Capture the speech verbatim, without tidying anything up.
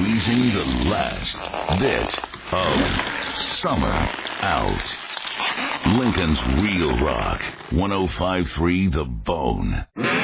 squeezing the last bit of summer out. Lincoln's Real Rock, one oh five point three The Bone.